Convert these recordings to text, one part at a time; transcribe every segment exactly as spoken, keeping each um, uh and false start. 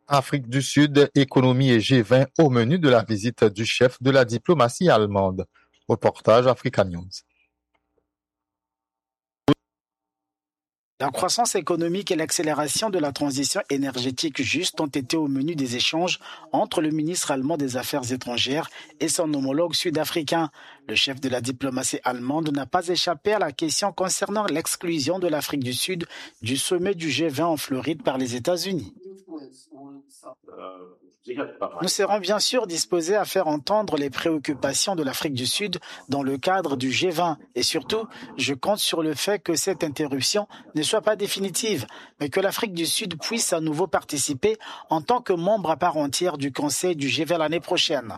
Afrique du Sud, économie et G vingt au menu de la visite du chef de la diplomatie allemande. Reportage Africa News. La croissance économique et l'accélération de la transition énergétique juste ont été au menu des échanges entre le ministre allemand des Affaires étrangères et son homologue sud-africain. Le chef de la diplomatie allemande n'a pas échappé à la question concernant l'exclusion de l'Afrique du Sud du sommet du G vingt en Floride par les États-Unis. Nous serons bien sûr disposés à faire entendre les préoccupations de l'Afrique du Sud dans le cadre du G vingt. Et surtout, je compte sur le fait que cette interruption ne soit pas définitive, mais que l'Afrique du Sud puisse à nouveau participer en tant que membre à part entière du Conseil du G vingt l'année prochaine.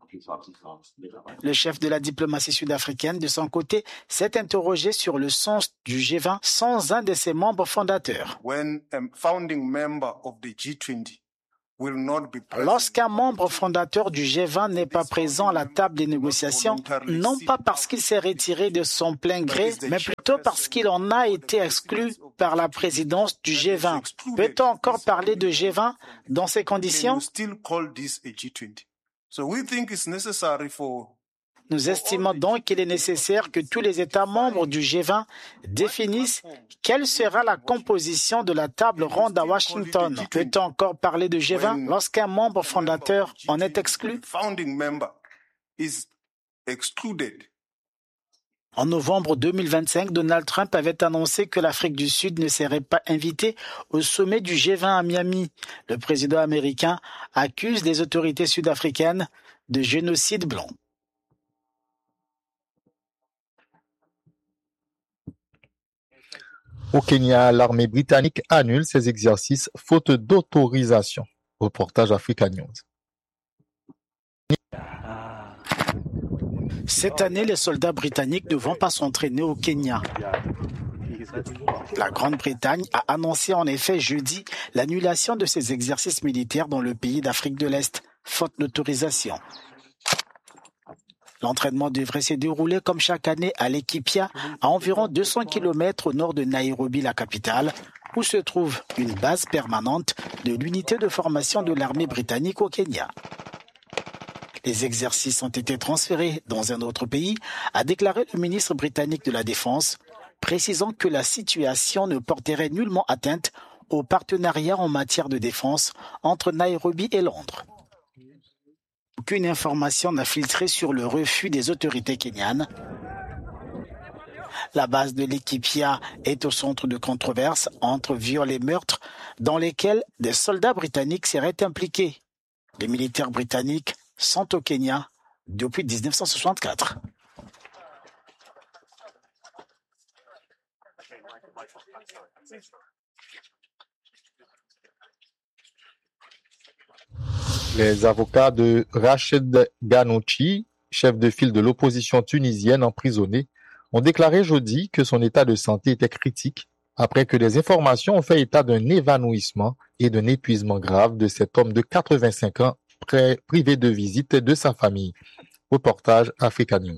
Le chef de la diplomatie sud-africaine, de son côté, s'est interrogé sur le sens du G vingt sans un de ses membres fondateurs. Lorsqu'un membre fondateur du G vingt n'est pas présent à la table des négociations, non pas parce qu'il s'est retiré de son plein gré, mais plutôt parce qu'il en a été exclu par la présidence du G vingt. Peut-on encore parler de G vingt dans ces conditions ? Nous estimons donc qu'il est nécessaire que tous les États membres du G vingt définissent quelle sera la composition de la table ronde à Washington. Peut-on encore parler de G vingt lorsqu'un membre fondateur en est exclu ? En novembre deux mille vingt-cinq, Donald Trump avait annoncé que l'Afrique du Sud ne serait pas invitée au sommet du G vingt à Miami. Le président américain accuse les autorités sud-africaines de génocide blanc. Au Kenya, l'armée britannique annule ses exercices faute d'autorisation. Reportage Africa News. Cette année, les soldats britanniques ne vont pas s'entraîner au Kenya. La Grande-Bretagne a annoncé en effet jeudi l'annulation de ses exercices militaires dans le pays d'Afrique de l'Est, faute d'autorisation. L'entraînement devrait se dérouler comme chaque année à Laikipia, à environ deux cents kilomètres au nord de Nairobi, la capitale, où se trouve une base permanente de l'unité de formation de l'armée britannique au Kenya. Les exercices ont été transférés dans un autre pays, a déclaré le ministre britannique de la Défense, précisant que la situation ne porterait nullement atteinte au partenariat en matière de défense entre Nairobi et Londres. Aucune information n'a filtré sur le refus des autorités kenyanes. La base de Laikipia est au centre de controverses entre viols et meurtres dans lesquels des soldats britanniques seraient impliqués. Les militaires britanniques sont au Kenya depuis dix-neuf cent soixante-quatre. Les avocats de Rached Ghannouchi, chef de file de l'opposition tunisienne emprisonné, ont déclaré jeudi que son état de santé était critique après que des informations ont fait état d'un évanouissement et d'un épuisement grave de cet homme de quatre-vingt-cinq ans privé de visite de sa famille. Reportage Africa News.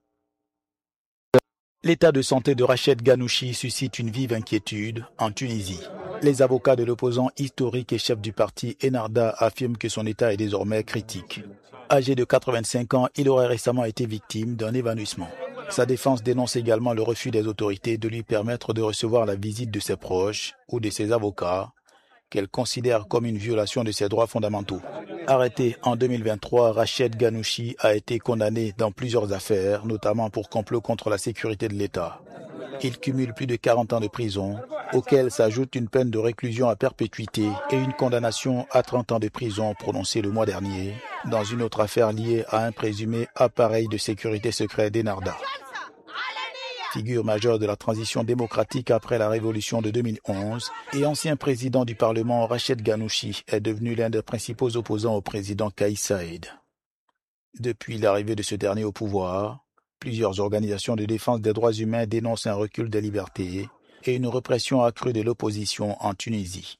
L'état de santé de Rached Ghannouchi suscite une vive inquiétude en Tunisie. Les avocats de l'opposant historique et chef du parti Ennahda affirment que son état est désormais critique. Âgé de quatre-vingt-cinq ans, il aurait récemment été victime d'un évanouissement. Sa défense dénonce également le refus des autorités de lui permettre de recevoir la visite de ses proches ou de ses avocats, qu'elle considère comme une violation de ses droits fondamentaux. Arrêté en deux mille vingt-trois, Rached Ghannouchi a été condamné dans plusieurs affaires, notamment pour complot contre la sécurité de l'État. Il cumule plus de quarante ans de prison, auxquels s'ajoute une peine de réclusion à perpétuité et une condamnation à trente ans de prison prononcée le mois dernier, dans une autre affaire liée à un présumé appareil de sécurité secret d'Ennahda. Figure majeure de la transition démocratique après la révolution de deux mille onze et ancien président du Parlement, Rached Ghannouchi est devenu l'un des principaux opposants au président Kais Saied. Depuis l'arrivée de ce dernier au pouvoir, plusieurs organisations de défense des droits humains dénoncent un recul des libertés et une répression accrue de l'opposition en Tunisie.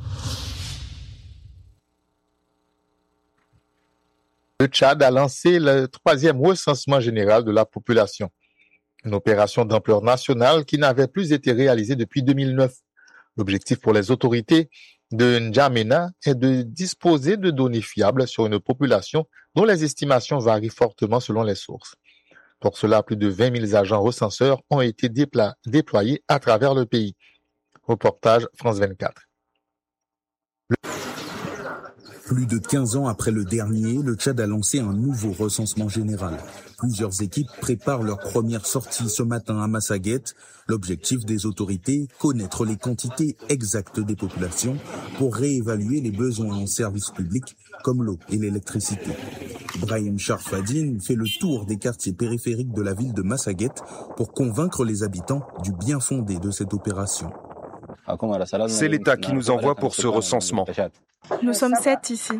Le Tchad a lancé le troisième recensement général de la population. Une opération d'ampleur nationale qui n'avait plus été réalisée depuis deux mille neuf. L'objectif pour les autorités de N'Djamena est de disposer de données fiables sur une population dont les estimations varient fortement selon les sources. Pour cela, plus de vingt mille agents recenseurs ont été dépla- déployés à travers le pays. Reportage France vingt-quatre. Plus de quinze ans après le dernier, le Tchad a lancé un nouveau recensement général. Plusieurs équipes préparent leur première sortie ce matin à Massaguet. L'objectif des autorités, connaître les quantités exactes des populations pour réévaluer les besoins en services publics comme l'eau et l'électricité. Brahim Sharfadine fait le tour des quartiers périphériques de la ville de Massaguet pour convaincre les habitants du bien fondé de cette opération. C'est l'État qui nous envoie pour ce recensement. Nous sommes sept ici.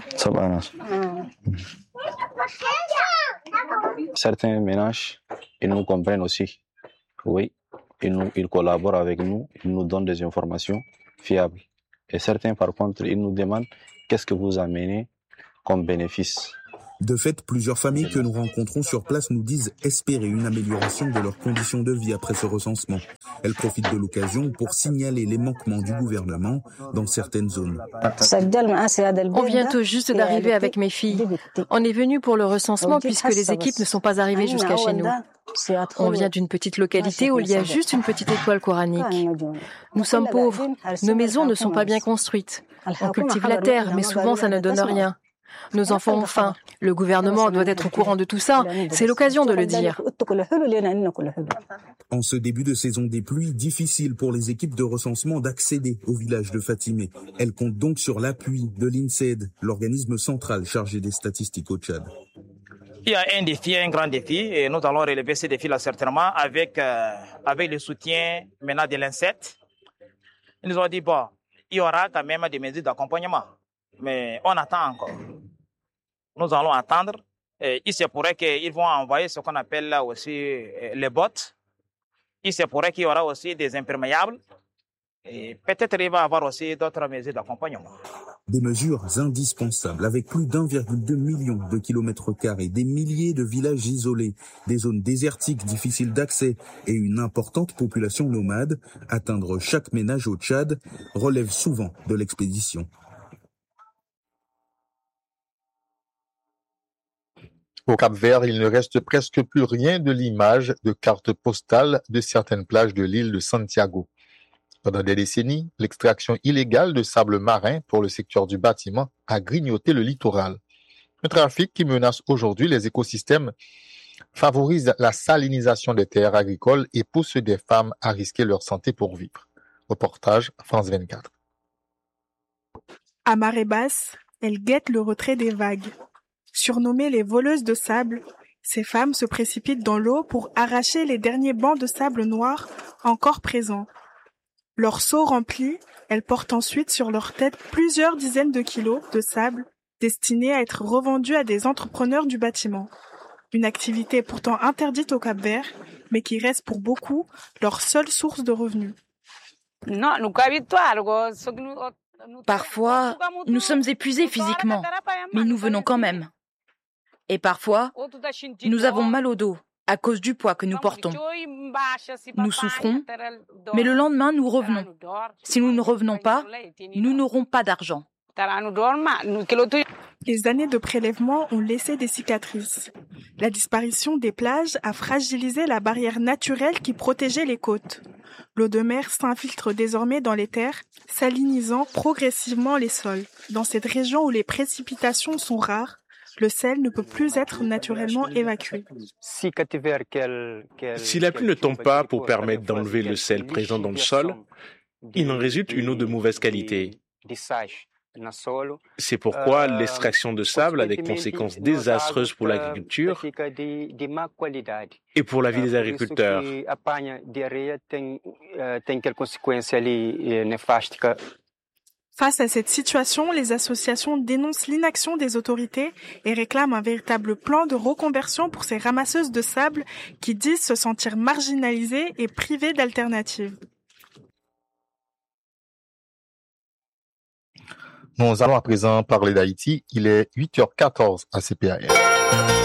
Certains ménages, ils nous comprennent aussi. Oui, ils, nous, ils collaborent avec nous, ils nous donnent des informations fiables. Et certains, par contre, ils nous demandent qu'est-ce que vous amenez comme bénéfice. De fait, plusieurs familles que nous rencontrons sur place nous disent espérer une amélioration de leurs conditions de vie après ce recensement. Elles profitent de l'occasion pour signaler les manquements du gouvernement dans certaines zones. On vient tout juste d'arriver avec mes filles. On est venu pour le recensement puisque les équipes ne sont pas arrivées jusqu'à chez nous. On vient d'une petite localité où il y a juste une petite école coranique. Nous sommes pauvres. Nos maisons ne sont pas bien construites. On cultive la terre, mais souvent ça ne donne rien. Nos enfants ont faim. Le gouvernement doit être au courant de tout ça. C'est l'occasion de le dire. En ce début de saison des pluies, difficile pour les équipes de recensement d'accéder au village de Fatimé. Elles comptent donc sur l'appui de l'I N S E E D, l'organisme central chargé des statistiques au Tchad. Il y a un défi, un grand défi, et nous allons relever ce défi-là certainement avec, euh, avec le soutien maintenant de l'I N S E E D. Ils nous ont dit, bon, il y aura quand même des mesures d'accompagnement. Mais on attend encore. Nous allons attendre. Et il se pourrait qu'ils vont envoyer ce qu'on appelle là aussi les bottes. Il se pourrait qu'il y aura aussi des imperméables. Et peut-être il va y avoir aussi d'autres mesures d'accompagnement. Des mesures indispensables avec plus d'un virgule deux million de kilomètres carrés, des milliers de villages isolés, des zones désertiques difficiles d'accès et une importante population nomade. Atteindre chaque ménage au Tchad relève souvent de l'expédition. Au Cap-Vert, il ne reste presque plus rien de l'image de cartes postales de certaines plages de l'île de Santiago. Pendant des décennies, l'extraction illégale de sable marin pour le secteur du bâtiment a grignoté le littoral. Un trafic qui menace aujourd'hui les écosystèmes, favorise la salinisation des terres agricoles et pousse des femmes à risquer leur santé pour vivre. Reportage France vingt-quatre. À marée basse, elles guettent le retrait des vagues. Surnommées les voleuses de sable, ces femmes se précipitent dans l'eau pour arracher les derniers bancs de sable noir encore présents. Leurs seaux remplis, elles portent ensuite sur leur tête plusieurs dizaines de kilos de sable destinés à être revendus à des entrepreneurs du bâtiment. Une activité pourtant interdite au Cap-Vert, mais qui reste pour beaucoup leur seule source de revenus. Parfois, nous sommes épuisés physiquement, mais nous venons quand même. Et parfois, nous avons mal au dos à cause du poids que nous portons. Nous souffrons, mais le lendemain, nous revenons. Si nous ne revenons pas, nous n'aurons pas d'argent. Les années de prélèvement ont laissé des cicatrices. La disparition des plages a fragilisé la barrière naturelle qui protégeait les côtes. L'eau de mer s'infiltre désormais dans les terres, salinisant progressivement les sols. Dans cette région où les précipitations sont rares, le sel ne peut plus être naturellement évacué. Si la pluie ne tombe pas pour permettre d'enlever le sel présent dans le sol, il en résulte une eau de mauvaise qualité. C'est pourquoi l'extraction de sable a des conséquences désastreuses pour l'agriculture et pour la vie des agriculteurs. Face à cette situation, les associations dénoncent l'inaction des autorités et réclament un véritable plan de reconversion pour ces ramasseuses de sable qui disent se sentir marginalisées et privées d'alternatives. Nous allons à présent parler d'Haïti. Il est huit heures quatorze à C P A R.